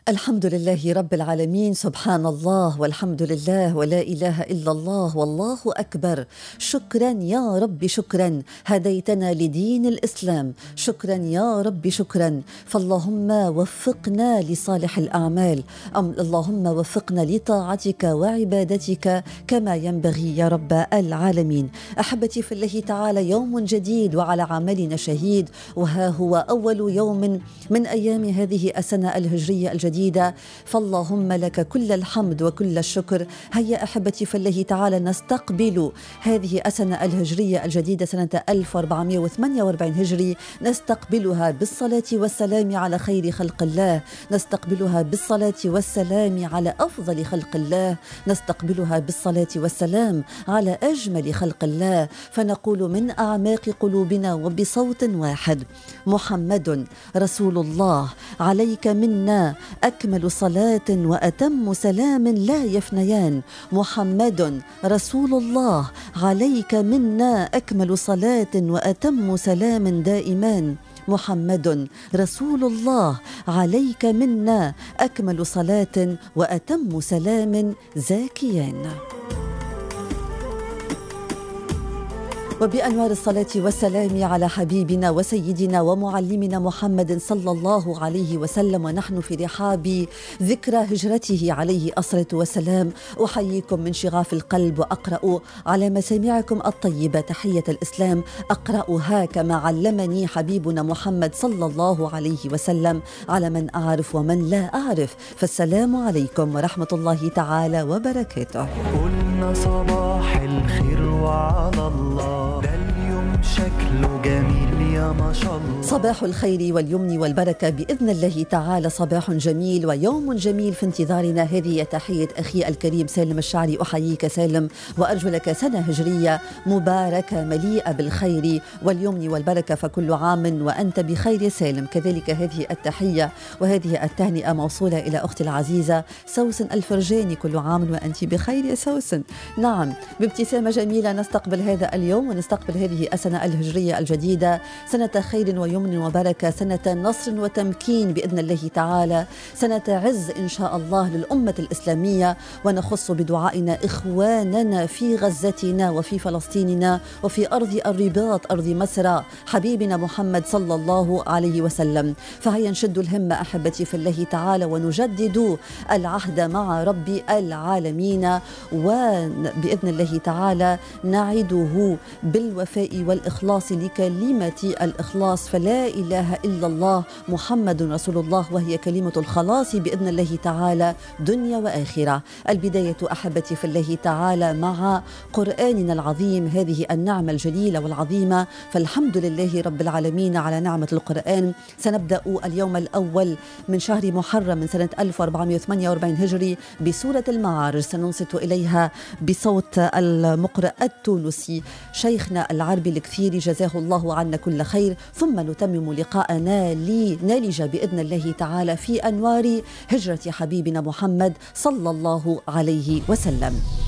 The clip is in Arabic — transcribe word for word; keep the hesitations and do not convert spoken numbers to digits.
الحمد لله رب العالمين، سبحان الله والحمد لله ولا إله إلا الله والله أكبر. شكرا يا رب، شكرا هديتنا لدين الإسلام، شكرا يا رب شكرا. فاللهم وفقنا لصالح الأعمال، أم اللهم وفقنا لطاعتك وعبادتك كما ينبغي يا رب العالمين. أحبتي في الله تعالى، يوم جديد وعلى عملنا شهيد، وها هو أول يوم من أيام هذه السنة الهجرية الجديدة، فاللهم لك كل الحمد وكل الشكر. هيا أحبتي في الله تعالى نستقبل هذه السنة الهجرية الجديدة، سنة ألف وأربعمائة وثمانية وأربعين هجري، نستقبلها بالصلاة والسلام على خير خلق الله، نستقبلها بالصلاة والسلام على أفضل خلق الله، نستقبلها بالصلاة والسلام على أجمل خلق الله، فنقول من أعماق قلوبنا وبصوت واحد: محمد رسول الله، عليك منا أكمل صلاة وأتم سلام لا يفنيان. محمد رسول الله، عليك منا أكمل صلاة وأتم سلام دائمان. محمد رسول الله، عليك منا أكمل صلاة وأتم سلام زاكيان. وبأنوار الصلاة والسلام على حبيبنا وسيدنا ومعلمنا محمد صلى الله عليه وسلم، ونحن في رحاب ذكرى هجرته عليه الصلاة والسلام، أحييكم من شغاف القلب وأقرأ على مسامعكم الطيبة تحية الإسلام، أقرأها كما علمني حبيبنا محمد صلى الله عليه وسلم على من أعرف ومن لا أعرف. فالسلام عليكم ورحمة الله تعالى وبركاته. قلنا صباح الخير وعلى الله، ده اليوم شكله جميل يا ما شاء الله. صباح الخير واليمن والبركة بإذن الله تعالى، صباح جميل ويوم جميل في انتظارنا. هذه تحية أخي الكريم سالم الشعري، أحييك سالم وأرجو لك سنة هجرية مباركة مليئة بالخير واليمن والبركة، فكل عام وأنت بخير سالم. كذلك هذه التحية وهذه التهنئة موصولة إلى أختي العزيزة سوسن الفرجاني، كل عام وأنت بخير يا سوسن. نعم، بابتسامة جميلة نستقبل هذا اليوم ونستقبل هذه السنة الهجرية الجديدة، سنة خير ويمن وبركة، سنة نصر وتمكين بإذن الله تعالى، سنة عز إن شاء الله للأمة الإسلامية. ونخص بدعائنا إخواننا في غزتنا وفي فلسطيننا وفي أرض الرباط، أرض مصر، حبيبنا محمد صلى الله عليه وسلم. فهيا نشد الهمة أحبتي في الله تعالى ونجدد العهد مع رب العالمين، وبإذن الله تعالى نعده بالوفاء والإخلاص لكلمة الإخلاص، فلا إله إلا الله محمد رسول الله، وهي كلمة الخلاص بإذن الله تعالى دنيا وآخرة. البداية أحبتي في الله تعالى مع قرآننا العظيم، هذه النعمة الجليلة والعظيمة، فالحمد لله رب العالمين على نعمة القرآن. سنبدأ اليوم الأول من شهر محرم من سنة ألف وأربعمائة وثمانية وأربعين هجري بسورة المعارج، سننصت إليها بصوت المقرئ التونسي شيخنا العربي الكثير، جزاه الله عنا كل خير، ثم نتمم لقاءنا لنلج بإذن الله تعالى في أنوار هجرة حبيبنا محمد صلى الله عليه وسلم.